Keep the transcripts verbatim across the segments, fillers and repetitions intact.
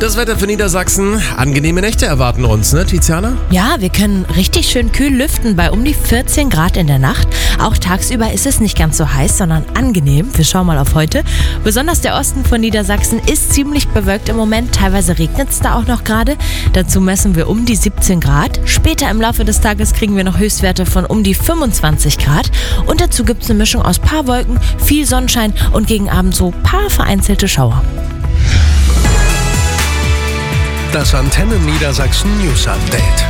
Das Wetter für Niedersachsen. Angenehme Nächte erwarten uns, ne, Tiziana? Ja, wir können richtig schön kühl lüften bei um die vierzehn Grad in der Nacht. Auch tagsüber ist es nicht ganz so heiß, sondern angenehm. Wir schauen mal auf heute. Besonders der Osten von Niedersachsen ist ziemlich bewölkt im Moment. Teilweise regnet es da auch noch gerade. Dazu messen wir um die siebzehn Grad. Später im Laufe des Tages kriegen wir noch Höchstwerte von um die fünfundzwanzig Grad. Und dazu gibt es eine Mischung aus paar Wolken, viel Sonnenschein und gegen Abend so paar vereinzelte Schauer. Das Antenne Niedersachsen News Update.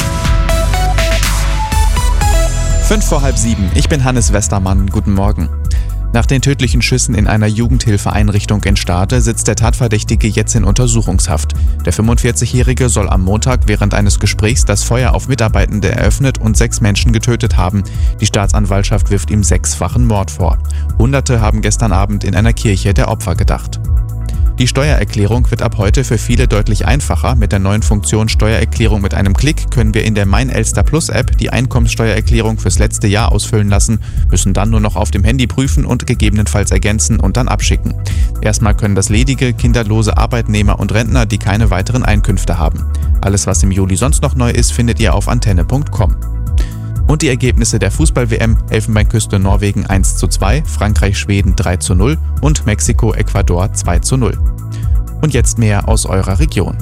Fünf vor halb sieben. Ich bin Hannes Westermann. Guten Morgen. Nach den tödlichen Schüssen in einer Jugendhilfeeinrichtung in Stade sitzt der Tatverdächtige jetzt in Untersuchungshaft. Der fünfundvierzigjährige soll am Montag während eines Gesprächs das Feuer auf Mitarbeitende eröffnet und sechs Menschen getötet haben. Die Staatsanwaltschaft wirft ihm sechsfachen Mord vor. Hunderte haben gestern Abend in einer Kirche der Opfer gedacht. Die Steuererklärung wird ab heute für viele deutlich einfacher. Mit der neuen Funktion Steuererklärung mit einem Klick können wir in der Mein Elster Plus App die Einkommenssteuererklärung fürs letzte Jahr ausfüllen lassen, müssen dann nur noch auf dem Handy prüfen und gegebenenfalls ergänzen und dann abschicken. Erstmal können das ledige, kinderlose Arbeitnehmer und Rentner, die keine weiteren Einkünfte haben. Alles, was im Juli sonst noch neu ist, findet ihr auf antenne punkt com. Und die Ergebnisse der Fußball-W M: Elfenbeinküste Norwegen eins zu zwei, Frankreich Schweden drei zu null und Mexiko Ecuador zwei zu null. Und jetzt mehr aus eurer Region.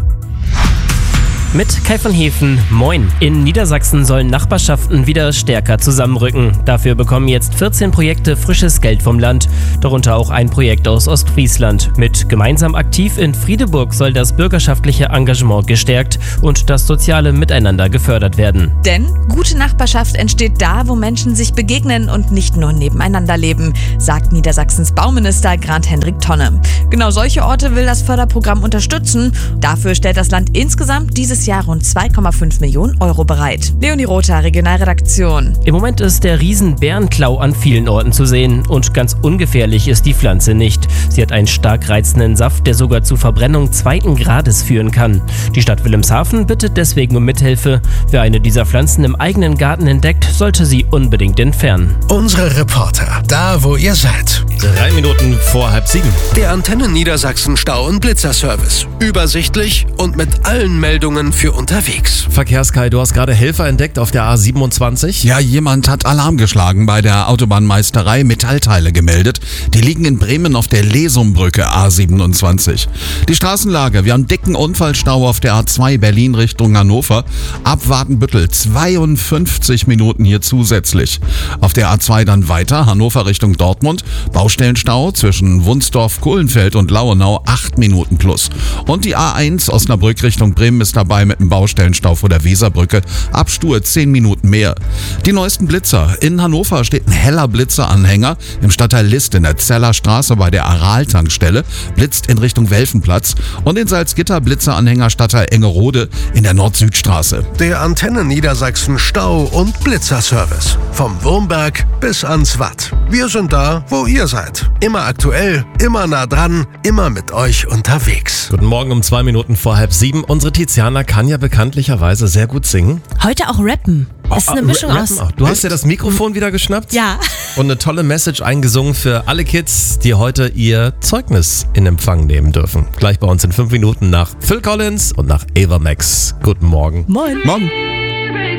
Mit Kai von Hefen, moin. In Niedersachsen sollen Nachbarschaften wieder stärker zusammenrücken. Dafür bekommen jetzt vierzehn Projekte frisches Geld vom Land, darunter auch ein Projekt aus Ostfriesland. Mit Gemeinsam aktiv in Friedeburg soll das bürgerschaftliche Engagement gestärkt und das soziale Miteinander gefördert werden. Denn gute Nachbarschaft entsteht da, wo Menschen sich begegnen und nicht nur nebeneinander leben, sagt Niedersachsens Bauminister Grant-Hendrik Tonne. Genau solche Orte will das Förderprogramm unterstützen. Dafür stellt das Land insgesamt dieses Jahr rund zwei Komma fünf Millionen Euro bereit. Leonie Rother, Regionalredaktion. Im Moment ist der Riesen-Bärenklau an vielen Orten zu sehen und ganz ungefährlich ist die Pflanze nicht. Sie hat einen stark reizenden Saft, der sogar zu Verbrennung zweiten Grades führen kann. Die Stadt Wilhelmshaven bittet deswegen um Mithilfe. Wer eine dieser Pflanzen im eigenen Garten entdeckt, sollte sie unbedingt entfernen. Unsere Reporter, da wo ihr seid. Drei Minuten vor halb sieben. Der Antenne Niedersachsen Stau- und Blitzerservice. Übersichtlich und mit allen Meldungen für unterwegs. Verkehrskai, du hast gerade Helfer entdeckt auf der A siebenundzwanzig. Ja, jemand hat Alarm geschlagen bei der Autobahnmeisterei, Metallteile gemeldet. Die liegen in Bremen auf der Lesumbrücke A siebenundzwanzig. Die Straßenlage: Wir haben dicken Unfallstau auf der A zwei Berlin Richtung Hannover. Ab Wadenbüttel zweiundfünfzig Minuten hier zusätzlich. Auf der A zwei dann weiter Hannover Richtung Dortmund. Baustellenstau zwischen Wunsdorf, Kohlenfeld und Lauenau acht Minuten plus. Und die A eins Osnabrück Richtung Bremen ist dabei mit dem Baustellenstau vor der Weserbrücke. Ab Stur zehn Minuten mehr. Die neuesten Blitzer. In Hannover steht ein heller Blitzeranhänger im Stadtteil List in der Zeller Straße bei der Aral-Tankstelle. Blitzt in Richtung Welfenplatz. Und in Salzgitter Blitzeranhänger Stadtteil Engerode in der Nord-Süd-Straße. Der Antenne Niedersachsen Stau- und Blitzerservice. Vom Wurmberg bis ans Watt. Wir sind da, wo ihr seid. Immer aktuell, immer nah dran, immer mit euch unterwegs. Guten Morgen um zwei Minuten vor halb sieben. Unsere Tiziana kann ja bekanntlicherweise sehr gut singen. Heute auch rappen. Das ist eine Oh, Mischung rappen aus... auch. Du hast ja das Mikrofon wieder geschnappt. Ja. Und eine tolle Message eingesungen für alle Kids, die heute ihr Zeugnis in Empfang nehmen dürfen. Gleich bei uns in fünf Minuten nach Phil Collins und nach Ava Max. Guten Morgen. Moin. Morgen.